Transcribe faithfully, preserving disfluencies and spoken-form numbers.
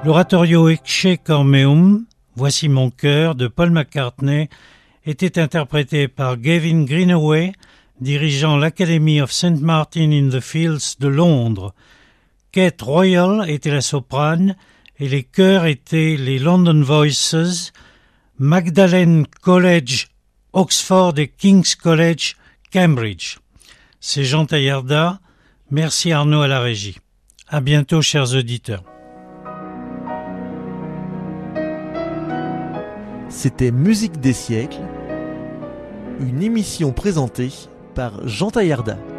L'oratorio Ecce Cormeum, Voici mon cœur, de Paul McCartney, était interprété par Gavin Greenaway, dirigeant l'Academy of Saint Martin in the Fields de Londres. Kate Royal était la soprane et les chœurs étaient les London Voices, Magdalen College, Oxford et King's College, Cambridge. C'est Jean Taillarda. Merci Arnaud à la régie. À bientôt, chers auditeurs. C'était Musique des siècles, une émission présentée par Jean Taillarda.